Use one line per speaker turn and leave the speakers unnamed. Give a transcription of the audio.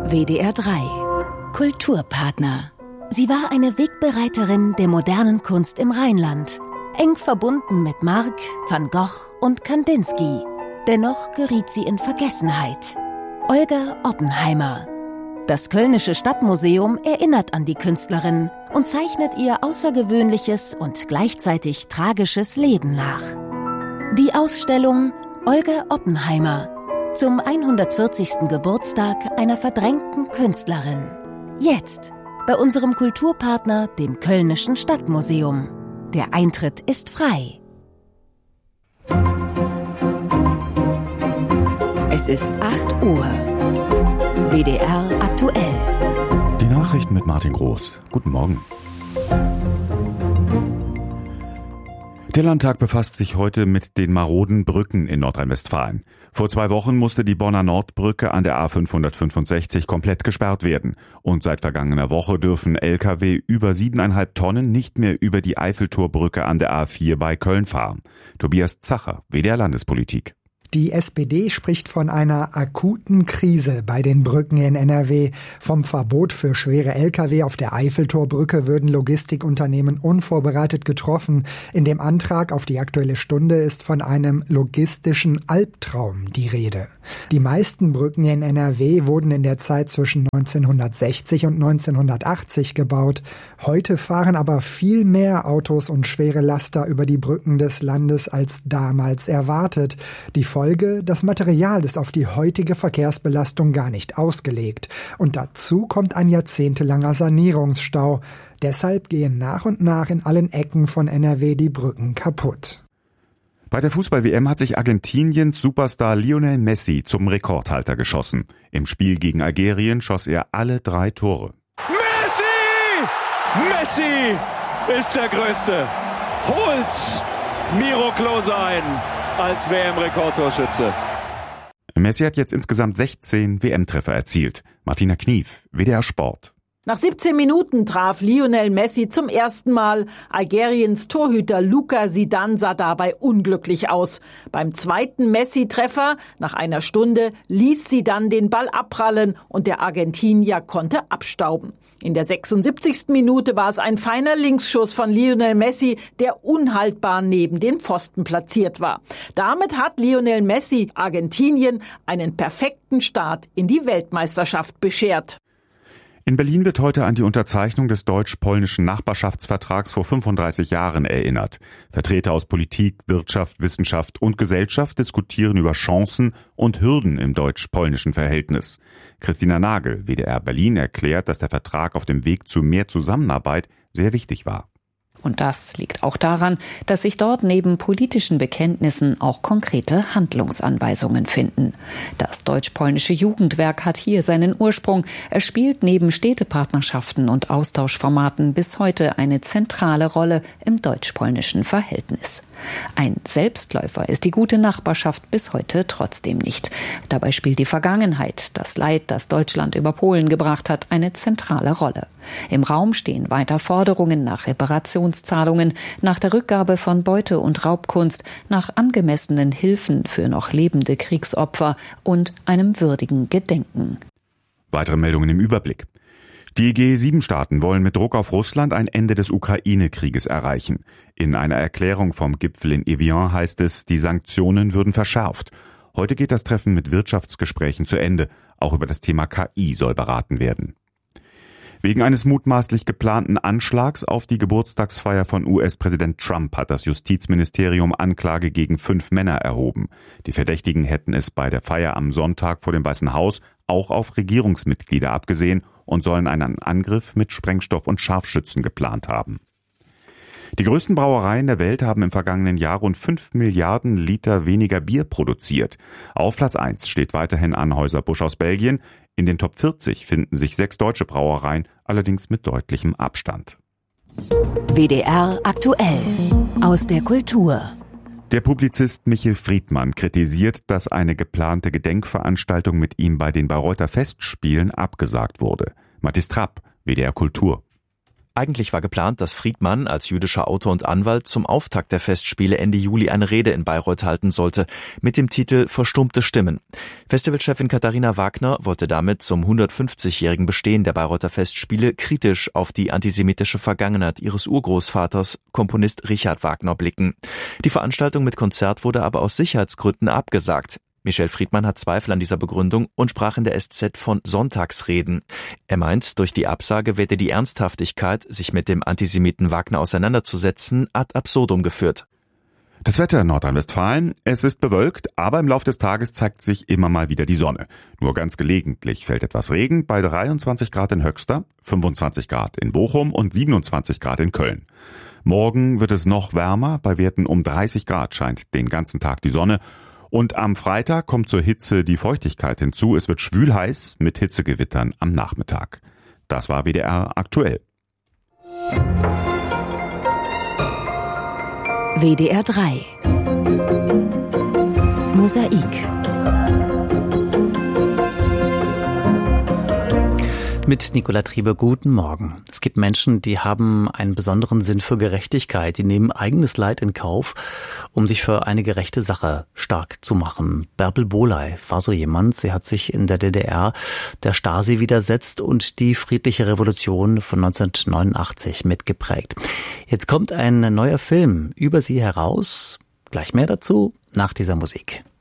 WDR 3 Kulturpartner. Sie war eine Wegbereiterin der modernen Kunst im Rheinland, eng verbunden mit Mark, Van Gogh und Kandinsky. Dennoch geriet sie in Vergessenheit. Olga Oppenheimer. Das Kölnische Stadtmuseum erinnert an die Künstlerin und zeichnet ihr außergewöhnliches und gleichzeitig tragisches Leben nach. Die Ausstellung Olga Oppenheimer zum 140. Geburtstag einer verdrängten Künstlerin. Jetzt bei unserem Kulturpartner, dem Kölnischen Stadtmuseum. Der Eintritt ist frei. Es ist 8 Uhr. WDR aktuell.
Die Nachrichten mit Martin Groß. Guten Morgen. Der Landtag befasst sich heute mit den maroden Brücken in Nordrhein-Westfalen. Vor 2 Wochen musste die Bonner Nordbrücke an der A565 komplett gesperrt werden. Und seit vergangener Woche dürfen Lkw über 7,5 Tonnen nicht mehr über die Eiffeltorbrücke an der A4 bei Köln fahren. Tobias Zacher, WDR Landespolitik.
Die SPD spricht von einer akuten Krise bei den Brücken in NRW. Vom Verbot für schwere Lkw auf der Eiffeltorbrücke würden Logistikunternehmen unvorbereitet getroffen. In dem Antrag auf die Aktuelle Stunde ist von einem logistischen Albtraum die Rede. Die meisten Brücken in NRW wurden in der Zeit zwischen 1960 und 1980 gebaut. Heute fahren aber viel mehr Autos und schwere Laster über die Brücken des Landes als damals erwartet. Die Folge: Das Material ist auf die heutige Verkehrsbelastung gar nicht ausgelegt. Und dazu kommt ein jahrzehntelanger Sanierungsstau. Deshalb gehen nach und nach in allen Ecken von NRW die Brücken kaputt.
Bei der Fußball-WM hat sich Argentiniens Superstar Lionel Messi zum Rekordhalter geschossen. Im Spiel gegen Algerien schoss er alle 3 Tore.
Messi ist der Größte. Holt Miro Klose ein als WM-Rekordtorschütze.
Messi hat jetzt insgesamt 16 WM-Treffer erzielt. Martina Knief, WDR Sport.
Nach 17 Minuten traf Lionel Messi zum ersten Mal. Algeriens Torhüter Luka Zidane sah dabei unglücklich aus. Beim zweiten Messi-Treffer nach einer Stunde ließ Zidane den Ball abprallen und der Argentinier konnte abstauben. In der 76. Minute war es ein feiner Linksschuss von Lionel Messi, der unhaltbar neben den Pfosten platziert war. Damit hat Lionel Messi Argentinien einen perfekten Start in die Weltmeisterschaft beschert.
In Berlin wird heute an die Unterzeichnung des deutsch-polnischen Nachbarschaftsvertrags vor 35 Jahren erinnert. Vertreter aus Politik, Wirtschaft, Wissenschaft und Gesellschaft diskutieren über Chancen und Hürden im deutsch-polnischen Verhältnis. Christina Nagel, WDR Berlin, erklärt, dass der Vertrag auf dem Weg zu mehr Zusammenarbeit sehr wichtig war.
Und das liegt auch daran, dass sich dort neben politischen Bekenntnissen auch konkrete Handlungsanweisungen finden. Das deutsch-polnische Jugendwerk hat hier seinen Ursprung. Es spielt neben Städtepartnerschaften und Austauschformaten bis heute eine zentrale Rolle im deutsch-polnischen Verhältnis. Ein Selbstläufer ist die gute Nachbarschaft bis heute trotzdem nicht. Dabei spielt die Vergangenheit, das Leid, das Deutschland über Polen gebracht hat, eine zentrale Rolle. Im Raum stehen weiter Forderungen nach Reparationszahlungen, nach der Rückgabe von Beute- und Raubkunst, nach angemessenen Hilfen für noch lebende Kriegsopfer und einem würdigen Gedenken.
Weitere Meldungen im Überblick. Die G7-Staaten wollen mit Druck auf Russland ein Ende des Ukraine-Krieges erreichen. In einer Erklärung vom Gipfel in Evian heißt es, die Sanktionen würden verschärft. Heute geht das Treffen mit Wirtschaftsgesprächen zu Ende. Auch über das Thema KI soll beraten werden. Wegen eines mutmaßlich geplanten Anschlags auf die Geburtstagsfeier von US-Präsident Trump hat das Justizministerium Anklage gegen 5 Männer erhoben. Die Verdächtigen hätten es bei der Feier am Sonntag vor dem Weißen Haus auch auf Regierungsmitglieder abgesehen und sollen einen Angriff mit Sprengstoff und Scharfschützen geplant haben. Die größten Brauereien der Welt haben im vergangenen Jahr rund 5 Milliarden Liter weniger Bier produziert. Auf Platz 1 steht weiterhin Anheuser-Busch aus Belgien. In den Top 40 finden sich 6 deutsche Brauereien, allerdings mit deutlichem Abstand.
WDR aktuell aus der Kultur.
Der Publizist Michel Friedmann kritisiert, dass eine geplante Gedenkveranstaltung mit ihm bei den Bayreuther Festspielen abgesagt wurde. Mathis Trapp, WDR Kultur.
Eigentlich war geplant, dass Friedman als jüdischer Autor und Anwalt zum Auftakt der Festspiele Ende Juli eine Rede in Bayreuth halten sollte, mit dem Titel »Verstummte Stimmen«. Festivalchefin Katharina Wagner wollte damit zum 150-jährigen Bestehen der Bayreuther Festspiele kritisch auf die antisemitische Vergangenheit ihres Urgroßvaters, Komponist Richard Wagner, blicken. Die Veranstaltung mit Konzert wurde aber aus Sicherheitsgründen abgesagt. Michel Friedman hat Zweifel an dieser Begründung und sprach in der SZ von Sonntagsreden. Er meint, durch die Absage werde die Ernsthaftigkeit, sich mit dem Antisemiten Wagner auseinanderzusetzen, ad absurdum geführt.
Das Wetter in Nordrhein-Westfalen, es ist bewölkt, aber im Laufe des Tages zeigt sich immer mal wieder die Sonne. Nur ganz gelegentlich fällt etwas Regen bei 23 Grad in Höxter, 25 Grad in Bochum und 27 Grad in Köln. Morgen wird es noch wärmer, bei Werten um 30 Grad scheint den ganzen Tag die Sonne. Und am Freitag kommt zur Hitze die Feuchtigkeit hinzu. Es wird schwülheiß mit Hitzegewittern am Nachmittag. Das war WDR aktuell.
WDR 3 Mosaik.
Mit Nicola Triebe, guten Morgen. Es gibt Menschen, die haben einen besonderen Sinn für Gerechtigkeit. Die nehmen eigenes Leid in Kauf, um sich für eine gerechte Sache stark zu machen. Bärbel Bohley war so jemand. Sie hat sich in der DDR der Stasi widersetzt und die friedliche Revolution von 1989 mitgeprägt. Jetzt kommt ein neuer Film über sie heraus. Gleich mehr dazu nach dieser Musik.